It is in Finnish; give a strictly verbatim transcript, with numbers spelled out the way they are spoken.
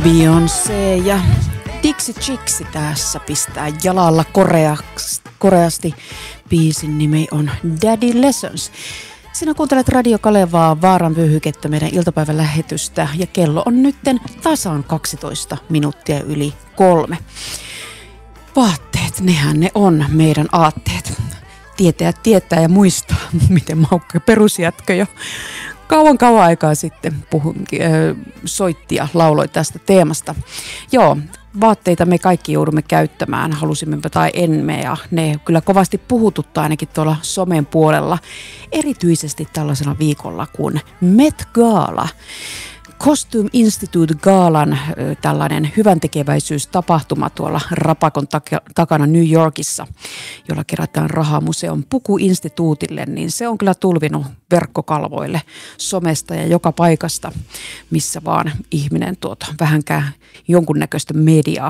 Beyoncé ja Dixie Chicks tässä pistää jalalla koreaks, koreasti. Biisin nimi on Daddy Lessons. Sinä kuuntelet Radio Kalevaa, Vaaran vyöhykettä, meidän iltapäivän lähetystä, ja kello on nytten tasan kaksitoista minuuttia yli kolme. Vaatteet, nehän ne on meidän aatteet. Tietää, tietää ja muistaa, miten Maukka perusjätkö jo kauan kauan aikaa sitten puhun, äh, soitti ja lauloi tästä teemasta. Joo, vaatteita me kaikki joudumme käyttämään, halusimme tai emme, ja ne kyllä kovasti puhututtaa ainakin tuolla somen puolella, erityisesti tällaisena viikolla kuin Met Gala. Costume Institute Galan tällainen hyväntekeväisyystapahtuma tuolla Rapakon takana New Yorkissa, jolla kerätään rahaa museon pukuinstituutille, niin se on kyllä tulvinut verkkokalvoille somesta ja joka paikasta, missä vaan ihminen tuota vähänkään jonkunnäköistä mediaa